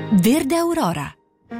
Verde Aurora.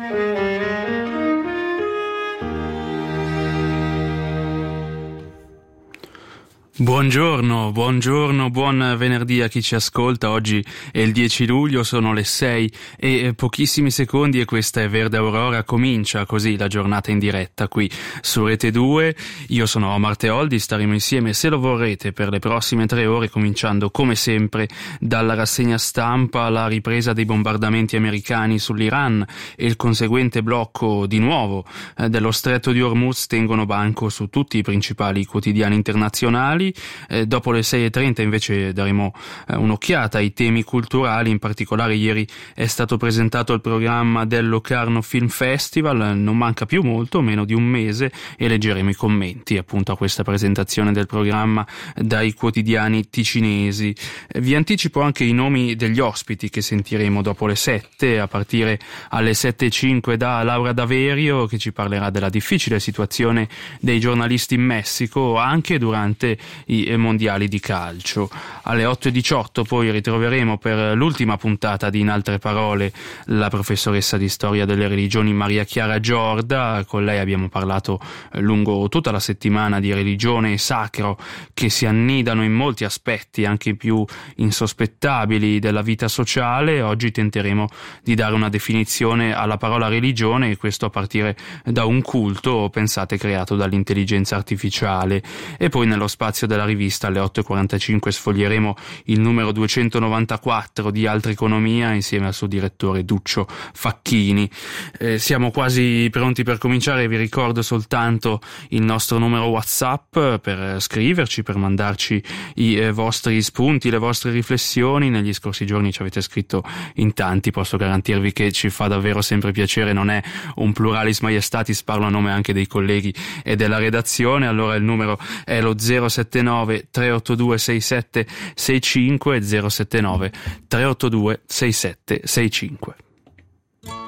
Buongiorno, buon venerdì a chi ci ascolta. Oggi è il 10 luglio, sono le 6 e pochissimi secondi e questa è Verde Aurora. Comincia così la giornata in diretta qui su Rete 2. Io sono Omar Teoldi, staremo insieme, se lo vorrete, per le prossime 3 ore, cominciando come sempre dalla rassegna stampa, la ripresa dei bombardamenti americani sull'Iran e il conseguente blocco di nuovo dello stretto di Hormuz tengono banco su tutti i principali quotidiani internazionali. Dopo le 6:30 invece daremo un'occhiata ai temi culturali. In particolare ieri è stato presentato il programma del Locarno Film Festival, non manca più molto, meno di un mese, e leggeremo i commenti appunto a questa presentazione del programma dai quotidiani ticinesi. Vi anticipo anche i nomi degli ospiti che sentiremo dopo le 7, a partire alle 7:05 da Laura Daverio, che ci parlerà della difficile situazione dei giornalisti in Messico anche durante i mondiali di calcio. Alle 8:18 poi ritroveremo per l'ultima puntata di In altre parole la professoressa di storia delle religioni Maria Chiara Giorda. Con lei abbiamo parlato lungo tutta la settimana di religione e sacro che si annidano in molti aspetti anche più insospettabili della vita sociale. Oggi tenteremo di dare una definizione alla parola religione, e questo a partire da un culto, pensate, creato dall'intelligenza artificiale. E poi nello spazio della rivista alle 8:45 sfoglieremo il numero 294 di Altra Economia insieme al suo direttore Duccio Facchini. Siamo quasi pronti per cominciare. Vi ricordo soltanto il nostro numero WhatsApp per scriverci, per mandarci i vostri spunti, le vostre riflessioni. Negli scorsi giorni ci avete scritto in tanti, posso garantirvi che ci fa davvero sempre piacere. Non è un pluralis maiestatis, parlo a nome anche dei colleghi e della redazione. Allora il numero è lo 079 382 6765 e 079 382 6765.